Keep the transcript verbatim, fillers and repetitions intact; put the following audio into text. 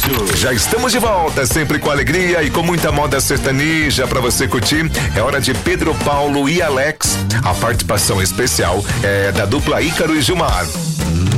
Rádio. Já estamos de volta, sempre com alegria e com muita moda sertaneja pra você curtir. É hora de Pedro Paulo e Alex. A participação especial é da dupla Ícaro e Gilmar.